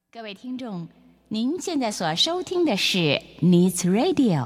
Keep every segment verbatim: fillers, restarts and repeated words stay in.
各位听众，您现在所收听的是 Needs Radio。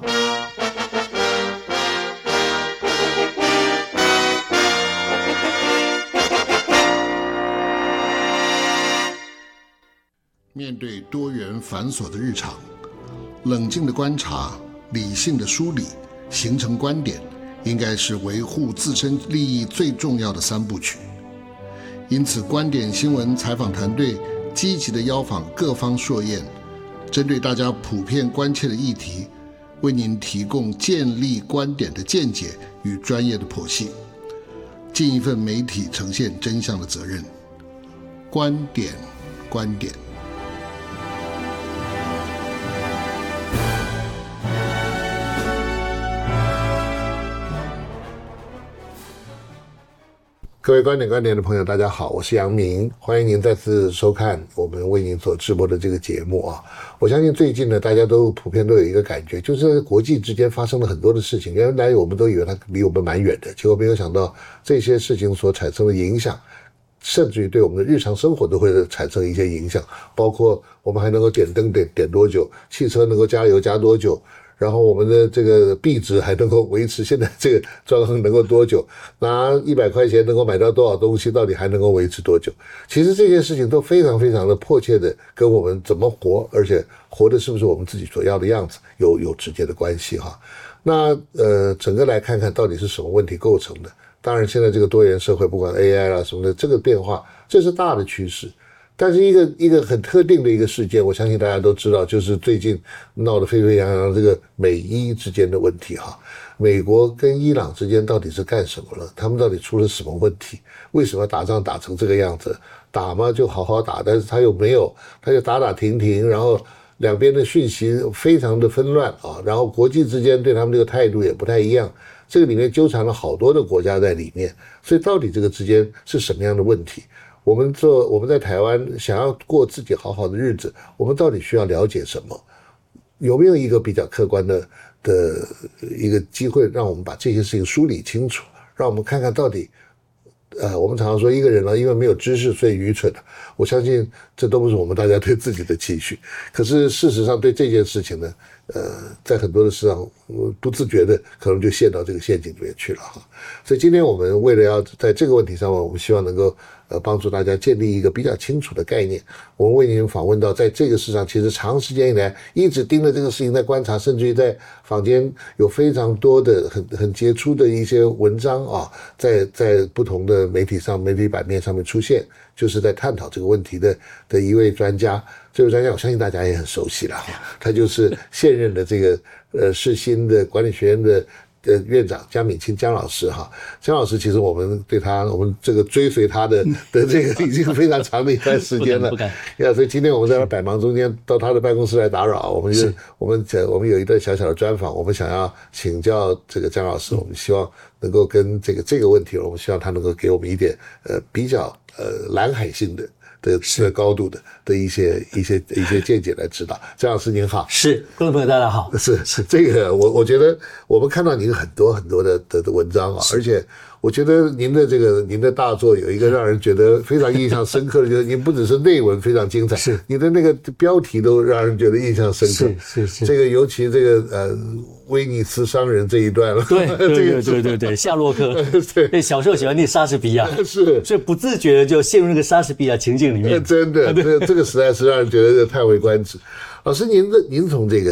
面对多元繁琐的日常，冷静的观察，理性的梳理，形成观点，应该是维护自身利益最重要的三部曲。因此，观点新闻采访团队积极地邀访各方硕彦，针对大家普遍关切的议题，为您提供建立观点的见解与专业的剖析，尽一份媒体呈现真相的责任。观点，观点。各位观点观点的朋友，大家好，我是杨明，欢迎您再次收看我们为您所直播的这个节目啊。我相信最近呢，大家都普遍都有一个感觉，就是国际之间发生了很多的事情，原来我们都以为它离我们蛮远的，结果没有想到这些事情所产生的影响，甚至于对我们的日常生活都会产生一些影响，包括我们还能够点灯点点多久，汽车能够加油加多久，然后我们的这个币值还能够维持现在这个状况能够多久，拿一百块钱能够买到多少东西，到底还能够维持多久。其实这些事情都非常非常的迫切的跟我们怎么活，而且活的是不是我们自己所要的样子有有直接的关系哈。那呃，整个来看看到底是什么问题构成的。当然现在这个多元社会，不管 A I 啦什么的，这个变化这是大的趋势。但是一个一个很特定的一个事件，我相信大家都知道，就是最近闹得沸沸扬扬这个美伊之间的问题哈。美国跟伊朗之间到底是干什么了？他们到底出了什么问题？为什么打仗打成这个样子？打嘛就好好打，但是他又没有，他就打打停停，然后两边的讯息非常的纷乱啊，然后国际之间对他们这个态度也不太一样。这个里面纠缠了好多的国家在里面，所以到底这个之间是什么样的问题？我们做我们在台湾想要过自己好好的日子，我们到底需要了解什么？有没有一个比较客观的的一个机会，让我们把这些事情梳理清楚，让我们看看到底，呃，我们常常说一个人呢，因为没有知识所以愚蠢，我相信这都不是我们大家对自己的期许。可是事实上对这件事情呢，呃，在很多的事上不自觉的可能就陷到这个陷阱里面去了哈。所以今天我们为了要在这个问题上面，我们希望能够呃帮助大家建立一个比较清楚的概念。我们为您访问到在这个市场其实长时间以来一直盯着这个事情在观察，甚至于在坊间有非常多的很很杰出的一些文章啊，在在不同的媒体上媒体版面上面出现，就是在探讨这个问题的的一位专家。这位专家我相信大家也很熟悉了，他就是现任的这个呃世新的管理学院的呃院长江敏清江老师哈。江老师其实我们对他我们这个追随他的的这个已经非常长的一段时间了， 不敢不敢。所以今天我们在他百忙中间到他的办公室来打扰，我们就我们我们有一段小小的专访，我们想要请教这个江老师，我们希望能够跟这个这个问题，我们希望他能够给我们一点呃比较呃蓝海性的的的高度的的一些一些一些见解来指导。江老师您好。 是，观众朋友大家好。 是是这个我我觉得我们看到您很多很多的的的文章啊，而且我觉得您的这个您的大作有一个让人觉得非常印象深刻的，就是您不只是内文非常精彩，是你的那个标题都让人觉得印象深刻。 是是是， 这个尤其这个呃威尼斯商人这一段了， 对对对对对对，夏洛克，对，小时候喜欢念莎士比亚， 是， 所以不自觉的就陷入那个莎士比亚情境里面。 真的，这这个实在是让人觉得太为观止。老师，您的您从这个